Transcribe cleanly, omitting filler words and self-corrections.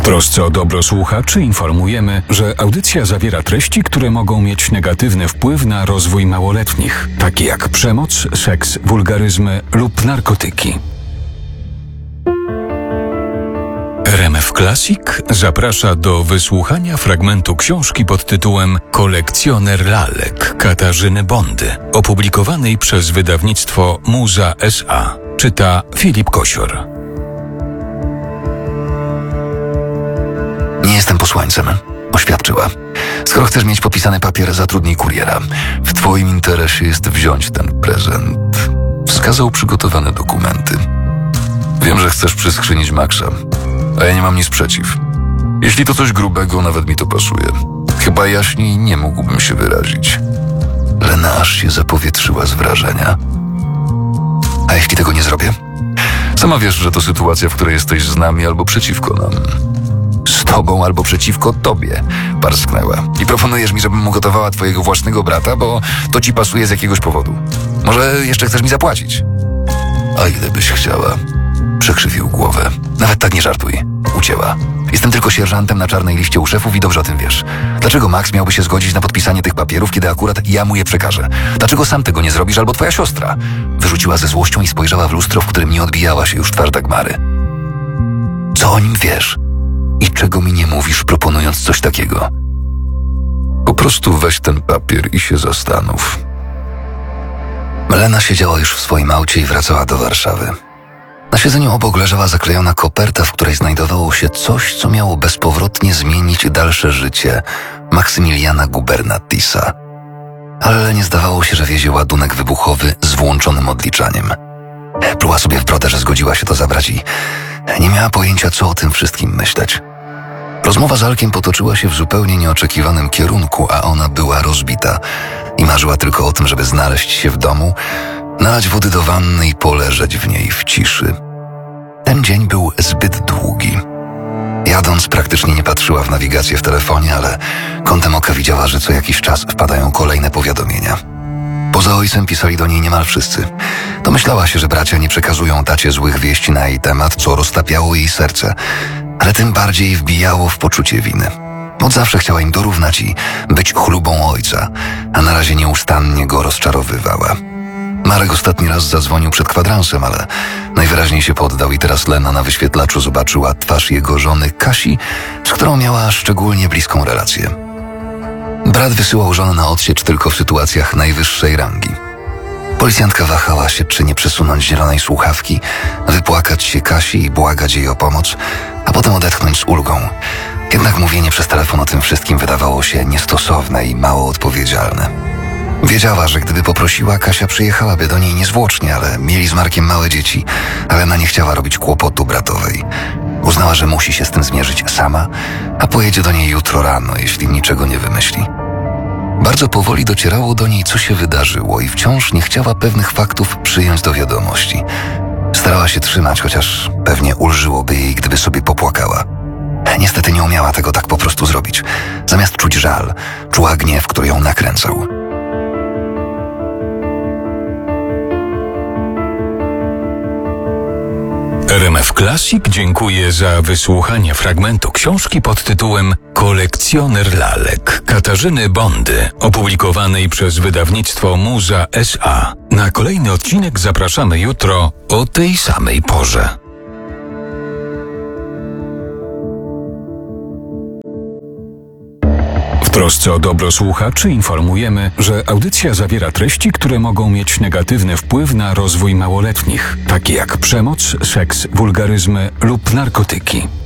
trosce o dobro słuchaczy informujemy, że audycja zawiera treści, które mogą mieć negatywny wpływ na rozwój małoletnich, takie jak przemoc, seks, wulgaryzmy lub narkotyki. RMF Classic zaprasza do wysłuchania fragmentu książki pod tytułem Kolekcjoner lalek Katarzyny Bondy, opublikowanej przez wydawnictwo Muza S.A. Czyta Filip Kosior. Nie jestem posłańcem, oświadczyła. Skoro chcesz mieć podpisany papier, zatrudnij kuriera. W twoim interesie jest wziąć ten prezent. Wskazał przygotowane dokumenty. Wiem, że chcesz przyskrzynić Maxa, a ja nie mam nic przeciw. Jeśli to coś grubego, nawet mi to pasuje. Chyba jaśniej nie mógłbym się wyrazić. Lena aż się zapowietrzyła z wrażenia. A jeśli tego nie zrobię? Sama wiesz, że to sytuacja, w której jesteś z nami albo przeciwko nam. Z tobą albo przeciwko tobie, parsknęła. I proponujesz mi, żebym ugotowała twojego własnego brata, bo to ci pasuje z jakiegoś powodu. Może jeszcze chcesz mi zapłacić? A ile byś chciała? Przekrzywił głowę. Nawet tak nie żartuj. Ucięła. Jestem tylko sierżantem na czarnej liście u szefów i dobrze o tym wiesz. Dlaczego Max miałby się zgodzić na podpisanie tych papierów, kiedy akurat ja mu je przekażę? Dlaczego sam tego nie zrobisz albo twoja siostra? Wyrzuciła ze złością i spojrzała w lustro, w którym nie odbijała się już twarz Dagmary. Co o nim wiesz? I czego mi nie mówisz, proponując coś takiego? Po prostu weź ten papier i się zastanów. Lena siedziała już w swoim aucie i wracała do Warszawy. Na siedzeniu obok leżała zaklejona koperta, w której znajdowało się coś, co miało bezpowrotnie zmienić dalsze życie Maksymiliana Gubernatisa. Ale Lenie zdawało się, że wiezie ładunek wybuchowy z włączonym odliczaniem. Pluła sobie w brodę, że zgodziła się to zabrać i nie miała pojęcia, co o tym wszystkim myśleć. Rozmowa z Alkiem potoczyła się w zupełnie nieoczekiwanym kierunku, a ona była rozbita i marzyła tylko o tym, żeby znaleźć się w domu, nalać wody do wanny i poleżeć w niej w ciszy. Ten dzień był zbyt długi. Jadąc praktycznie nie patrzyła w nawigację w telefonie, ale kątem oka widziała, że co jakiś czas wpadają kolejne powiadomienia. Poza ojcem pisali do niej niemal wszyscy. Domyślała się, że bracia nie przekazują tacie złych wieści na jej temat, co roztapiało jej serce, ale tym bardziej wbijało w poczucie winy. Od zawsze chciała im dorównać i być chlubą ojca, a na razie nieustannie go rozczarowywała. Marek ostatni raz zadzwonił przed kwadransem, ale najwyraźniej się poddał i teraz Lena na wyświetlaczu zobaczyła twarz jego żony Kasi, z którą miała szczególnie bliską relację. Brat wysyłał żonę na odsiecz tylko w sytuacjach najwyższej rangi. Policjantka wahała się, czy nie przesunąć zielonej słuchawki, wypłakać się Kasi i błagać jej o pomoc, a potem odetchnąć z ulgą. Jednak mówienie przez telefon o tym wszystkim wydawało się niestosowne i mało odpowiedzialne. Wiedziała, że gdyby poprosiła, Kasia przyjechałaby do niej niezwłocznie, ale mieli z Markiem małe dzieci, a Lena nie chciała robić kłopotu bratowej. Uznała, że musi się z tym zmierzyć sama, a pojedzie do niej jutro rano, jeśli niczego nie wymyśli. Bardzo powoli docierało do niej, co się wydarzyło i wciąż nie chciała pewnych faktów przyjąć do wiadomości. Starała się trzymać, chociaż pewnie ulżyłoby jej, gdyby sobie popłakała. Niestety nie umiała tego tak po prostu zrobić. Zamiast czuć żal, czuła gniew, który ją nakręcał. RMF Classic dziękuję za wysłuchanie fragmentu książki pod tytułem Kolekcjoner lalek Katarzyny Bondy, opublikowanej przez wydawnictwo Muza S.A. Na kolejny odcinek zapraszamy jutro o tej samej porze. W trosce o dobro słuchaczy informujemy, że audycja zawiera treści, które mogą mieć negatywny wpływ na rozwój małoletnich, takie jak przemoc, seks, wulgaryzmy lub narkotyki.